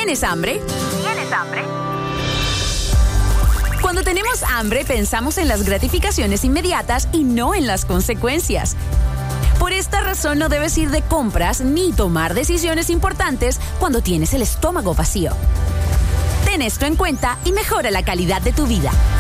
¿Tienes hambre? ¿Tienes hambre? Cuando tenemos hambre, pensamos en las gratificaciones inmediatas y no en las consecuencias. Por esta razón no debes ir de compras ni tomar decisiones importantes cuando tienes el estómago vacío. Ten esto en cuenta y mejora la calidad de tu vida.